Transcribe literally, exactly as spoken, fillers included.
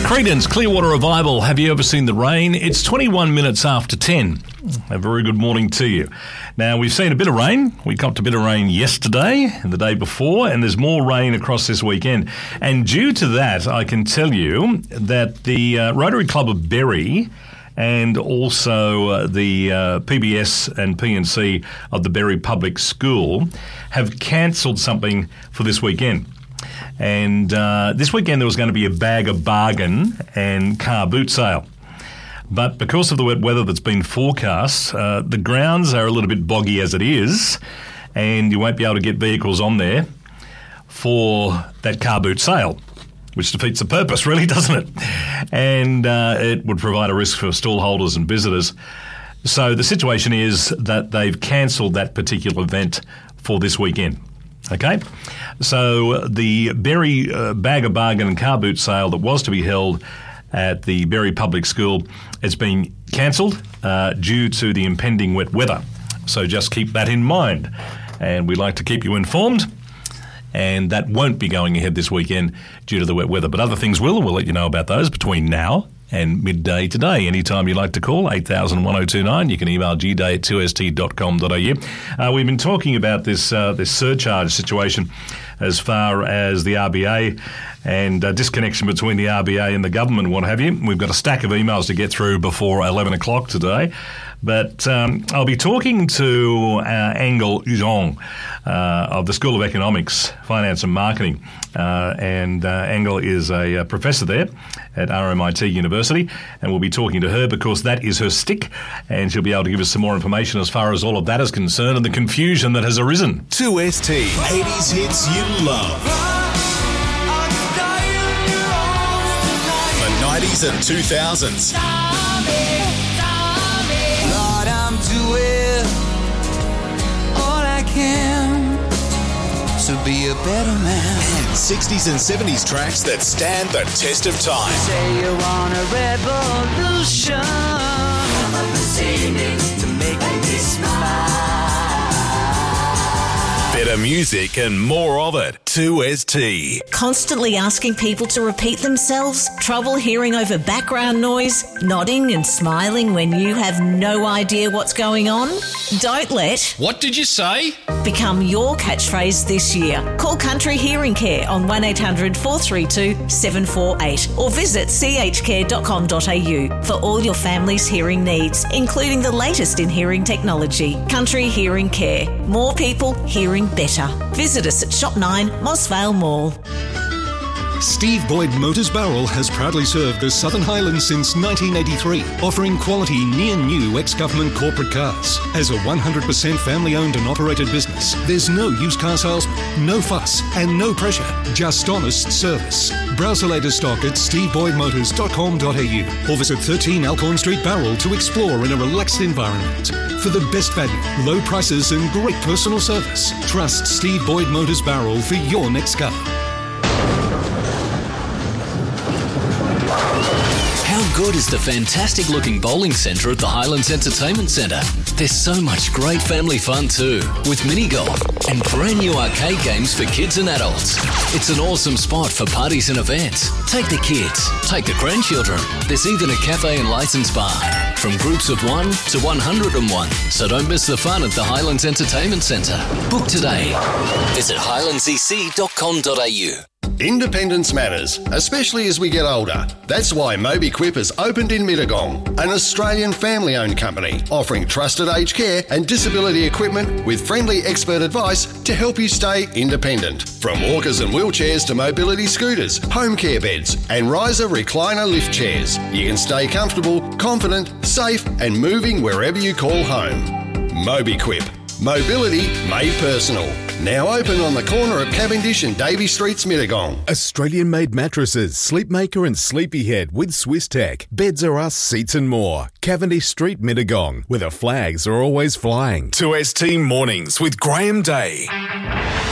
Creedence, Clearwater Revival, Have You Ever Seen the Rain? It's twenty-one minutes after ten. A very good morning to you. Now, we've seen a bit of rain. We copped a bit of rain yesterday and the day before, and there's more rain across this weekend. And due to that, I can tell you that the uh, Rotary Club of Berry and also uh, the uh, P B S and P and C of the Berry Public School have cancelled something for this weekend. And uh, this weekend there was going to be a bag of bargain and car boot sale. But because of the wet weather that's been forecast, uh, the grounds are a little bit boggy as it is, and you won't be able to get vehicles on there for that car boot sale, which defeats the purpose, really, doesn't it? And uh, it would provide a risk for stall holders and visitors. So the situation is that they've cancelled that particular event for this weekend. Okay, so the Berry uh, Bag of Bargain and Car Boot sale that was to be held at the Berry Public School has been cancelled uh, due to the impending wet weather. So just keep that in mind. And we'd like to keep you informed. And that won't be going ahead this weekend due to the wet weather. But other things will. We'll let you know about those between now and midday today. Anytime you'd like to call, eight thousand one oh two nine. You can email g day at two s t dot com dot a u. Uh, we've been talking about this uh, this surcharge situation as far as the R B A and uh, disconnection between the R B A and the government and what have you. We've got a stack of emails to get through before eleven o'clock today. But um, I'll be talking to uh, Engel Zhong uh, of the School of Economics, Finance and Marketing. Uh, and uh, Engel is a, a professor there at R M I T University. And we'll be talking to her because that is her stick. And she'll be able to give us some more information as far as all of that is concerned and the confusion that has arisen. two S T, eighties hits you love. The nineties and two thousands. Doing all I can to be a better man. And sixties and seventies tracks that stand the test of time. Say you want a revolution. Come up this evening to make me smile. Better music and more of it. two S T. Constantly asking people to repeat themselves? Trouble hearing over background noise? Nodding and smiling when you have no idea what's going on? Don't let What did you say? become your catchphrase this year. Call Country Hearing Care on one eight hundred four three two seven four eight or visit c h care dot com dot a u for all your family's hearing needs, including the latest in hearing technology. Country Hearing Care. More people hearing better. Visit us at Shop nine, Mossvale Mall. Steve Boyd Motors Barrel has proudly served the Southern Highlands since nineteen eighty-three, offering quality near-new ex-government corporate cars. As a one hundred percent family-owned and operated business, there's no used car salesman, no fuss, and no pressure, just honest service. Browse the latest stock at steve boyd motors dot com dot a u or visit thirteen Alcorn Street Barrel to explore in a relaxed environment. For the best value, low prices and great personal service, trust Steve Boyd Motors Barrel for your next car. How good is the fantastic-looking bowling centre at the Highlands Entertainment Centre? There's so much great family fun too, with mini golf and brand new arcade games for kids and adults. It's an awesome spot for parties and events. Take the kids, take the grandchildren. There's even a cafe and licence bar, from groups of one to one hundred and one. So don't miss the fun at the Highlands Entertainment Centre. Book today. Visit highlands e c dot com dot a u. Independence matters, especially as we get older. That's why MobiQuip has opened in Mittagong, an Australian family-owned company offering trusted aged care and disability equipment with friendly expert advice to help you stay independent. From walkers and wheelchairs to mobility scooters, home care beds and riser recliner lift chairs, you can stay comfortable, confident, safe and moving wherever you call home. MobiQuip. Mobility made personal. Now open on the corner of Cavendish and Davy Streets, Mittagong. Australian-made mattresses, Sleepmaker and Sleepyhead with Swiss Tech. Beds are us, seats and more. Cavendish Street, Mittagong, where the flags are always flying. two S T Mornings with Graham Day.